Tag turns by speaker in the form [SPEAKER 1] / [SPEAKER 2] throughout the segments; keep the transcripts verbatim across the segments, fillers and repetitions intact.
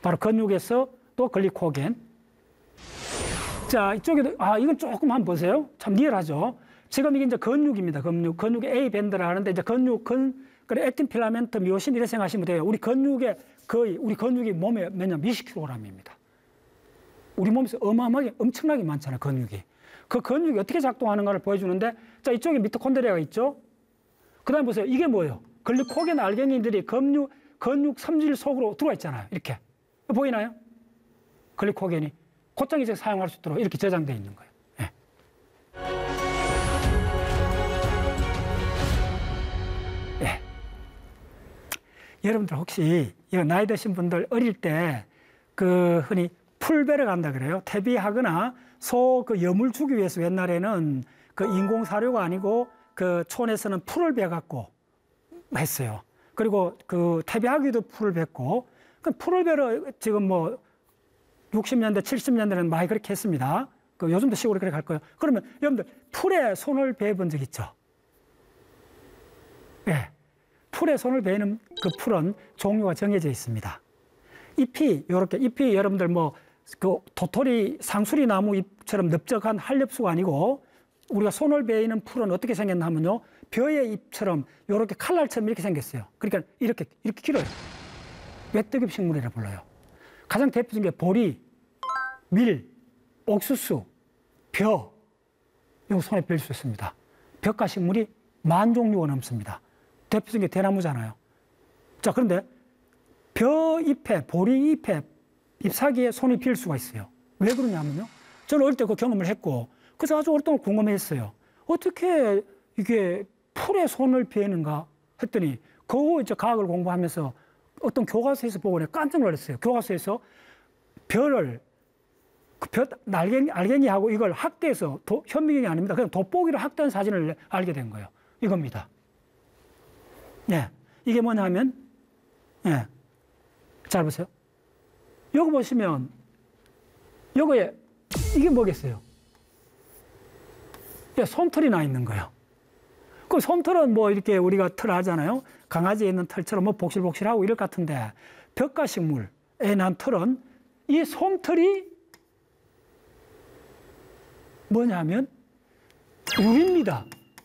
[SPEAKER 1] 바로 근육에서 또 글리코겐. 자, 이쪽에도, 아, 이건 조금 한번 보세요. 참 리얼하죠. 지금 이게 이제 근육입니다. 근육. 근육의 A 밴드라 하는데, 이제 근육, 근, 그래, 액틴 필라멘트 미오신 이렇게 생각하시면 돼요. 우리 근육의 거의, 우리 근육이 몸에 몇냐, 몇십 킬로그램입니다. 우리 몸에서 어마어마하게, 엄청나게 많잖아요, 근육이. 그 근육이 어떻게 작동하는가를 보여주는데, 자, 이쪽에 미토콘드리아가 있죠? 그 다음에 보세요. 이게 뭐예요? 글리코겐 알갱이들이 근육, 근육 섬질 속으로 들어와 있잖아요. 이렇게. 보이나요? 글리코겐이. 곧장 이제 사용할 수 있도록 이렇게 저장되어 있는 거예요. 예. 예. 여러분들 혹시 이거 나이 드신 분들 어릴 때 그 흔히 풀베러 간다 그래요. 퇴비하거나 소 그 염을 주기 위해서 옛날에는 그 인공 사료가 아니고 그 촌에서는 풀을 베 갖고 했어요. 그리고 그 퇴비하기도 풀을 뱉고, 그 풀을 베러 지금 뭐 육십 년대, 칠십 년대는 많이 그렇게 했습니다. 그 요즘도 시골에 그렇게 할 거예요. 그러면 여러분들 풀에 손을 베본 적 있죠? 예. 풀에 손을 베는 그 풀은 종류가 정해져 있습니다. 잎이 요렇게 잎이 여러분들 뭐 그 도토리 상수리 나무 잎처럼 넓적한 한엽수가 아니고, 우리가 손을 베이는 풀은 어떻게 생겼나 하면요, 벼의 잎처럼 요렇게 칼날처럼 이렇게 생겼어요. 그러니까 이렇게 이렇게 길어요. 외떡잎 식물이라 불러요. 가장 대표적인 게 보리, 밀, 옥수수, 벼. 이거 손에 벨 수 있습니다. 벼가 식물이 만 종류가 넘습니다. 대표적인 게 대나무잖아요. 자, 그런데 벼 잎에, 보리 잎에, 잎사귀에 손이 빌 수가 있어요. 왜 그러냐면요, 저는 어릴 때 그 경험을 했고, 그래서 아주 오랫동안 궁금했어요. 어떻게 이게 풀에 손을 베는가 했더니, 그 후 이제 과학을 공부하면서 어떤 교과서에서 보고 내가 깜짝 놀랐어요. 교과서에서 벼를, 그 벼, 날갱이, 알갱이하고 이걸 학대해서, 도, 현미경이 아닙니다. 그냥 돋보기로 학대한 사진을 알게 된 거예요. 이겁니다. 네. 이게 뭐냐면, 네. 잘 보세요. 여기 보시면, 여기에, 이게 뭐겠어요? 예, 솜털이 나 있는 거예요. 그 솜털은 뭐 이렇게 우리가 털 하잖아요. 강아지에 있는 털처럼 뭐 복실복실하고 이럴 것 같은데, 벽가식물에 난 털은 이 솜털이 뭐냐면 유리입니다.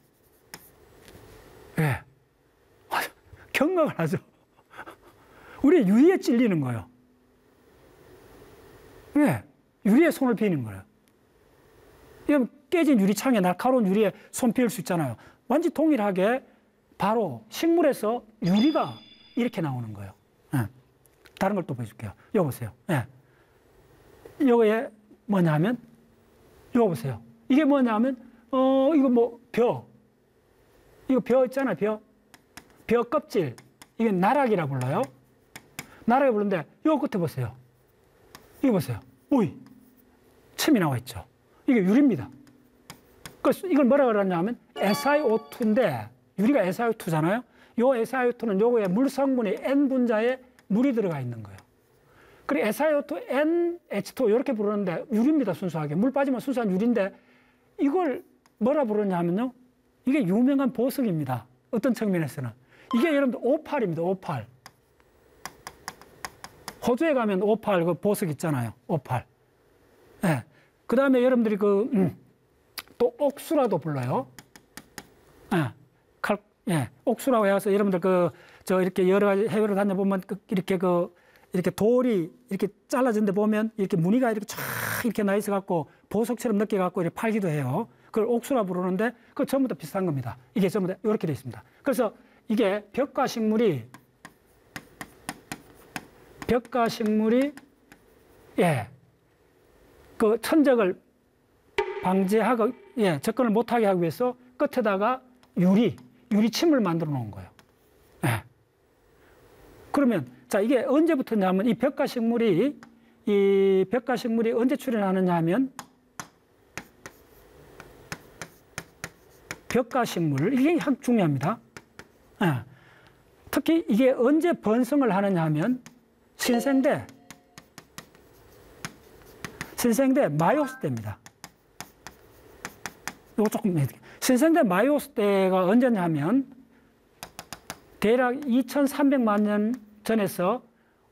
[SPEAKER 1] 예. 경악을 하죠. 우리 유리에 찔리는 거예요. 예. 유리에 손을 베는 거예요. 여러분, 깨진 유리창에, 날카로운 유리에 손 베일 수 있잖아요. 완전 동일하게 바로 식물에서 유리가 이렇게 나오는 거예요. 예. 다른 걸 또 보여줄게요. 이거 보세요. 예. 이거에 뭐냐면, 이거 보세요. 이게 뭐냐면, 어, 이거 뭐, 벼. 이거 벼 있잖아요, 벼. 벼 껍질. 이게 나락이라 불러요. 나락이 부르는데, 이거 끝에 보세요. 이거 보세요. 오이. 침이 나와 있죠. 이게 유리입니다. 그래서 이걸 뭐라 그러냐면 에스 아이 오 투인데, 유리가 에스 아이 오 투잖아요. 요 에스 아이 오 투는 요거에 물 성분이 N 분자에 물이 들어가 있는 거예요. 그리고 에스 아이 오 투, 엔 에이치 투 이렇게 부르는데 유리입니다, 순수하게. 물 빠지면 순수한 유리인데, 이걸 뭐라 부르냐 하면요, 이게 유명한 보석입니다. 어떤 측면에서는. 이게 여러분들 오팔입니다, 오팔. 호주에 가면 오팔 그 보석 있잖아요, 오팔. 예. 그 다음에 여러분들이 그, 음, 또 옥수라도 불러요. 예. 칼, 예. 옥수라고 해서 여러분들 그, 저 이렇게 여러 가지 해외로 다녀보면 그 이렇게 그, 이렇게 돌이 이렇게 잘라진 데 보면 이렇게 무늬가 이렇게 쫙 이렇게 나 있어갖고 보석처럼 느껴갖고 이렇게 팔기도 해요. 그걸 옥수라 부르는데, 그거 전부 다 비슷한 겁니다. 이게 전부 다 이렇게 돼 있습니다. 그래서 이게 벽과 식물이, 벽과 식물이, 예, 그 천적을 방지하고, 예, 접근을 못하게 하기 위해서 끝에다가 유리, 유리침을 만들어 놓은 거예요. 예. 그러면, 자, 이게 언제부터냐면, 이 벽과 식물이, 이 벽과 식물이 언제 출현하느냐 하면, 벽과 식물, 이게 참 중요합니다. 예. 특히 이게 언제 번성을 하느냐 하면, 신생대, 신생대 마이오스 때입니다. 이거 조금 해드릴게요. 신생대 마이오스 때가 언제냐 하면, 대략 이천삼백만 년 전에서